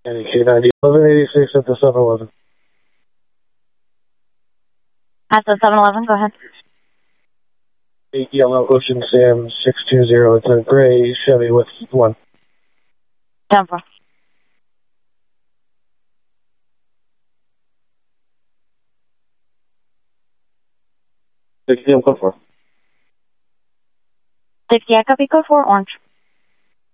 And K90 1186 at the 7-Eleven. At the 7-Eleven, go ahead. 8 Yellow Ocean Sam 620. It's a gray Chevy with 1. Down for. Code 4. 60, I copy, code 4, orange.